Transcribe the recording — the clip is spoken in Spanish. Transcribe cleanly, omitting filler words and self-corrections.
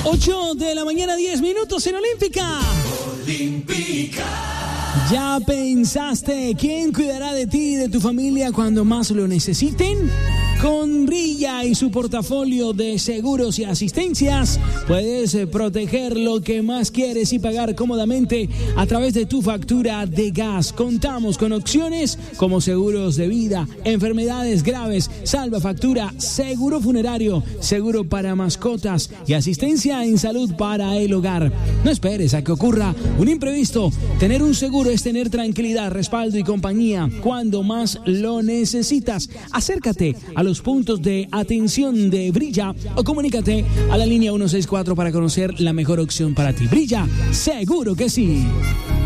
8 de la mañana, 10 minutos en Olímpica. ¿Ya pensaste quién cuidará de ti y de tu familia cuando más lo necesiten? Con Brilla y su portafolio de seguros y asistencias, puedes proteger lo que más quieres y pagar cómodamente a través de tu factura de gas. Contamos con opciones como seguros de vida, enfermedades graves, salva factura, seguro funerario, seguro para mascotas y asistencia en salud para el hogar. No esperes a que ocurra un imprevisto. Tener un seguro es tener tranquilidad, respaldo y compañía cuando más lo necesitas. Acércate a los puntos de atención de Brilla o comunícate a la línea 164 para conocer la mejor opción para ti. Brilla, seguro que sí.